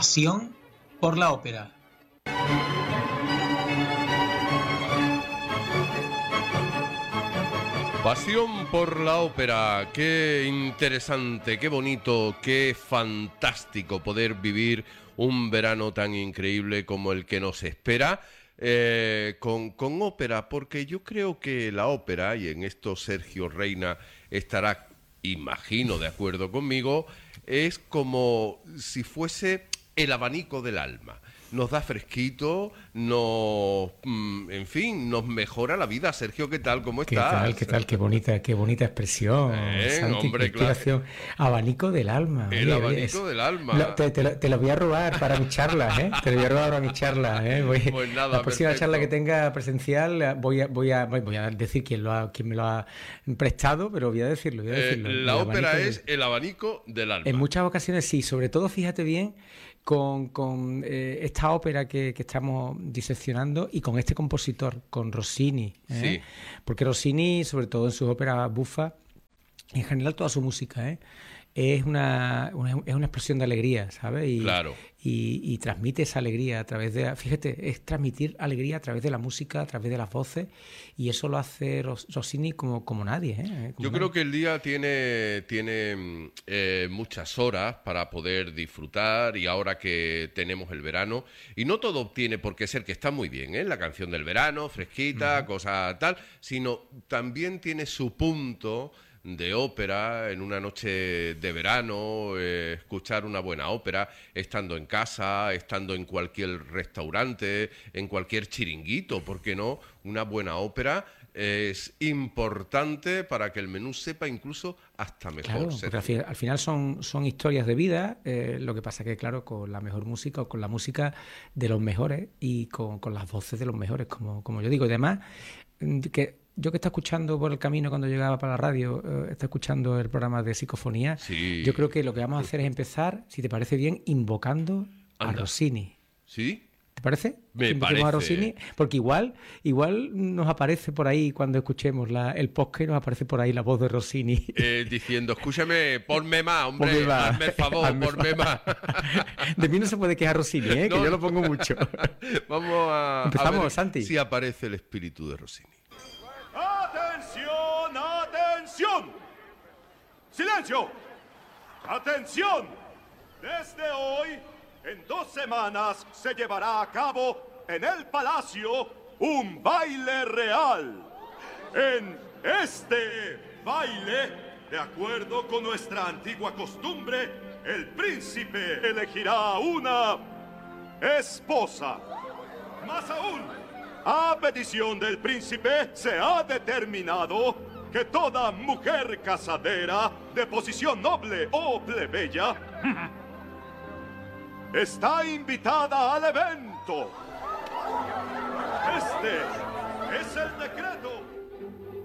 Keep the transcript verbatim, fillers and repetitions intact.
pasión por la ópera. Pasión por la ópera, qué interesante, qué bonito, qué fantástico poder vivir un verano tan increíble como el que nos espera eh, con, con ópera, porque yo creo que la ópera, y en esto Sergio Reina estará, imagino, de acuerdo conmigo, es como si fuese el abanico del alma. Nos da fresquito, nos, mm, en fin, nos mejora la vida. Sergio, ¿qué tal? ¿Cómo ¿Qué estás? tal? ¿Qué tal? Qué bonita, qué bonita expresión, Eh, Santi, hombre, qué claro. inspiración. Abanico del alma. El Oye, abanico es- del alma. lo- te, te lo, te lo voy a robar para mis charlas, ¿eh? Te lo voy a robar para mis charlas, ¿eh? Voy- Pues nada, la próxima perfecto. charla que tenga presencial la- voy a, voy a, voy a decir quién lo ha, quién me lo ha prestado, pero voy a decirlo, voy a Eh, decirlo. la El ópera abanico es del- el abanico del alma. En muchas ocasiones sí, sobre todo fíjate bien con, con eh, esta ópera que, que estamos diseccionando y con este compositor, con Rossini. ¿eh? Sí. Porque Rossini, sobre todo en sus óperas bufas, en general toda su música, ¿eh? es una, una- es una explosión de alegría, ¿sabes? Y, Claro. y, y transmite esa alegría a través de... Fíjate, es transmitir alegría a través de la música, a través de las voces, y eso lo hace Ros- Rossini como, como nadie, ¿eh? Como Yo nadie. creo que el día tiene, tiene mm, eh, muchas horas para poder disfrutar, y ahora que tenemos el verano, y no todo tiene por qué ser que está muy bien, ¿eh? La canción del verano, fresquita, uh-huh. cosa tal, sino también tiene su punto de ópera en una noche de verano, eh, escuchar una buena ópera, estando en casa, estando en cualquier restaurante, en cualquier chiringuito, ¿por qué no? Una buena ópera es importante para que el menú sepa incluso hasta mejor. Claro, porque al, fi- al final son, son historias de vida, eh, lo que pasa que, claro, con la mejor música o con la música de los mejores y con, con las voces de los mejores, como, como yo digo. Y además, mm, que yo que estaba escuchando por el camino cuando llegaba para la radio, eh, estaba escuchando el programa de psicofonía, Sí. yo creo que lo que vamos a hacer es empezar, si te parece bien, invocando a Anda. Rossini. ¿Sí? ¿Te parece? Me Que invoquemos parece. a Rossini, porque igual, igual nos aparece por ahí cuando escuchemos la, el podcast, nos aparece por ahí la voz de Rossini. Eh, diciendo, escúchame, ponme más, hombre, Ponme más. hazme el favor, Hazme ponme el más. De mí no se puede quejar Rossini, ¿eh? No, que yo no. lo pongo mucho. Vamos a, a Empezamos, ver Santi. si aparece el espíritu de Rossini. ¡Atención, atención! ¡Silencio! ¡Atención! Desde hoy, en dos semanas, se llevará a cabo en el Palacio un baile real. En este baile, de acuerdo con nuestra antigua costumbre, el príncipe elegirá una esposa. Más aún, a petición del príncipe se ha determinado que toda mujer casadera de posición noble o plebeya está invitada al evento. Este es el decreto